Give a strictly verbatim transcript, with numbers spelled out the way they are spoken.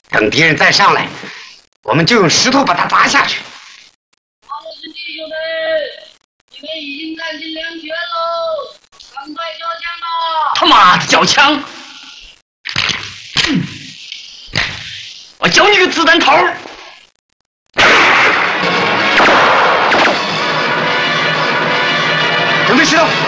等敌人再上来，我们就用石头把他砸下去。 好的，弟兄们，你们已经占尽粮绝喽，赶快交枪吧！ 他妈的，交枪！嗯，我教你个子弹头！ 准备石头。